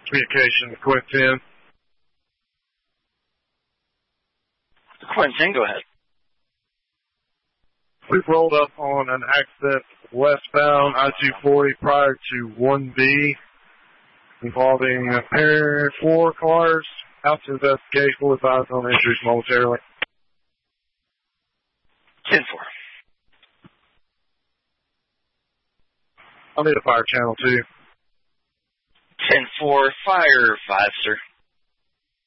Communication, Quentin. Quentin, go ahead. We've rolled up on an accident westbound I-240 prior to 1B involving 4 cars. Out to investigate. We'll advise on injuries momentarily. 10-4. I'll need a fire channel 2. 10-4, fire 5, sir.